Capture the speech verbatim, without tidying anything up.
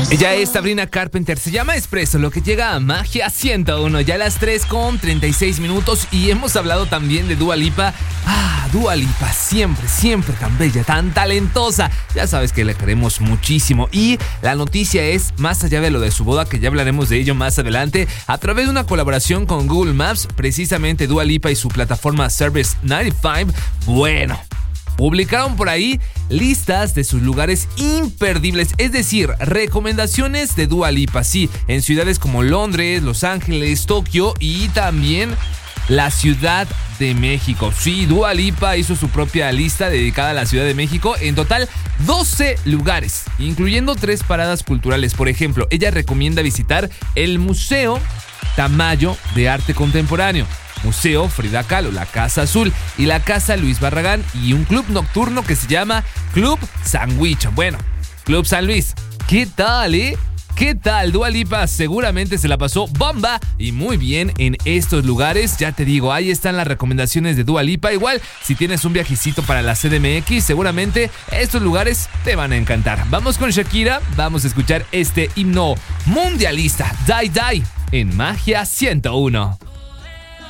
Ella es Sabrina Carpenter, se llama Expreso, lo que llega a Magia ciento uno, ya a las tres con treinta y seis minutos, y hemos hablado también de Dua Lipa. Ah, Dua Lipa, siempre, siempre tan bella, tan talentosa, ya sabes que la queremos muchísimo, y la noticia es, más allá de lo de su boda, que ya hablaremos de ello más adelante, a través de una colaboración con Google Maps, precisamente Dua Lipa y su plataforma Service noventa y cinco, bueno, publicaron por ahí listas de sus lugares imperdibles, es decir, recomendaciones de Dua Lipa, sí, en ciudades como Londres, Los Ángeles, Tokio y también la Ciudad de México. Sí, Dua Lipa hizo su propia lista dedicada a la Ciudad de México, en total doce lugares, incluyendo tres paradas culturales. Por ejemplo, ella recomienda visitar el Museo Tamayo de Arte Contemporáneo, Museo Frida Kahlo, la Casa Azul y la Casa Luis Barragán, y un club nocturno que se llama Club Sandwich. Bueno, Club San Luis. ¿Qué tal, eh? ¿Qué tal? Dua Lipa seguramente se la pasó bomba y muy bien en estos lugares. Ya te digo, ahí están las recomendaciones de Dua Lipa. Igual, si tienes un viajecito para la C D M X, seguramente estos lugares te van a encantar. Vamos con Shakira, vamos a escuchar este himno mundialista, Die Die, en Magia ciento uno.